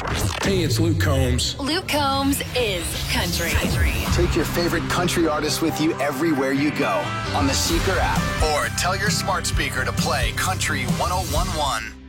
Hey, it's Luke Combs. Luke Combs is country. Take your favorite country artists with you everywhere you go on the Seeker app or tell your smart speaker to play Country 1011.